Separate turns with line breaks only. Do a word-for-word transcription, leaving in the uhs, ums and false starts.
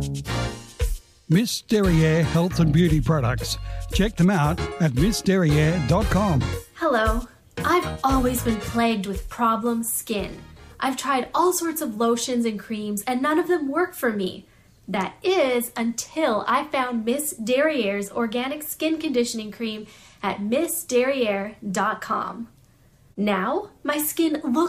Miss Derriere Health and Beauty Products. Check them out at miss derriere dot com.
Hello. I've always been plagued with problem skin. I've tried all sorts of lotions and creams and none of them work for me. That is until I found Miss Derriere's organic skin conditioning cream at miss derriere dot com. Now, my skin looks